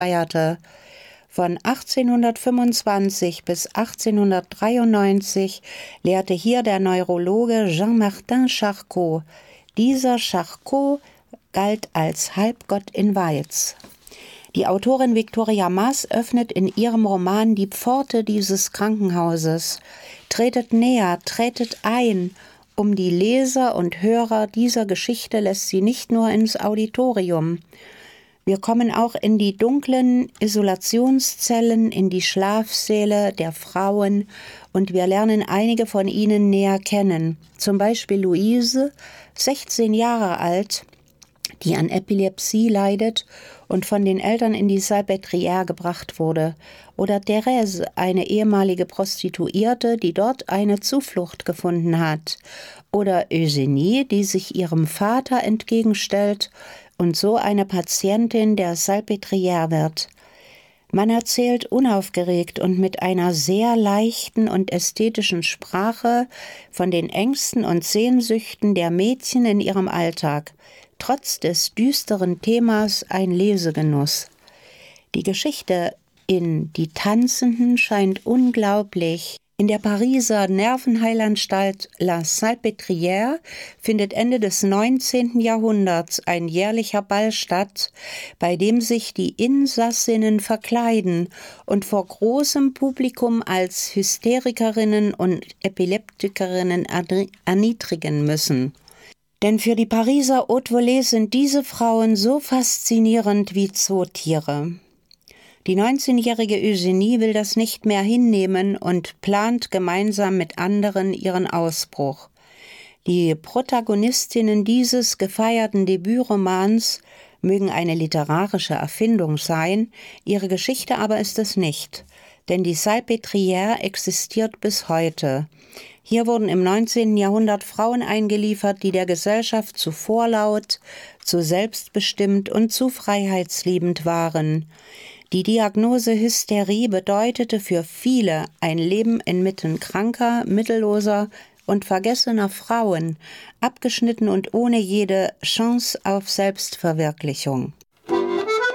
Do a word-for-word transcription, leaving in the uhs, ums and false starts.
feierte. Von achtzehnhundertfünfundzwanzig bis achtzehnhundertdreiundneunzig lehrte hier der Neurologe Jean-Martin Charcot. Dieser Charcot galt als Halbgott in Weiz. Die Autorin Victoria Maas öffnet in ihrem Roman die Pforte dieses Krankenhauses. Tretet näher, tretet ein. Um die Leser und Hörer dieser Geschichte lässt sie nicht nur ins Auditorium. Wir kommen auch in die dunklen Isolationszellen, in die Schlafsäle der Frauen und wir lernen einige von ihnen näher kennen. Zum Beispiel Luise, sechzehn Jahre alt, die an Epilepsie leidet und von den Eltern in die Salpêtrière gebracht wurde. Oder Thérèse, eine ehemalige Prostituierte, die dort eine Zuflucht gefunden hat. Oder Eugénie, die sich ihrem Vater entgegenstellt und so eine Patientin der Salpêtrière wird. Man erzählt unaufgeregt und mit einer sehr leichten und ästhetischen Sprache von den Ängsten und Sehnsüchten der Mädchen in ihrem Alltag. Trotz des düsteren Themas ein Lesegenuss. Die Geschichte in Die Tanzenden scheint unglaublich. In der Pariser Nervenheilanstalt La Salpêtrière findet Ende des neunzehnten Jahrhunderts ein jährlicher Ball statt, bei dem sich die Insassinnen verkleiden und vor großem Publikum als Hysterikerinnen und Epileptikerinnen erniedrigen müssen. Denn für die Pariser Haute Volée sind diese Frauen so faszinierend wie Zootiere. Die neunzehnjährige Eugénie will das nicht mehr hinnehmen und plant gemeinsam mit anderen ihren Ausbruch. Die Protagonistinnen dieses gefeierten Debütromans mögen eine literarische Erfindung sein, ihre Geschichte aber ist es nicht, denn die Salpêtrière existiert bis heute. Hier wurden im neunzehnten Jahrhundert Frauen eingeliefert, die der Gesellschaft zu vorlaut, zu selbstbestimmt und zu freiheitsliebend waren. Die Diagnose Hysterie bedeutete für viele ein Leben inmitten kranker, mittelloser und vergessener Frauen, abgeschnitten und ohne jede Chance auf Selbstverwirklichung.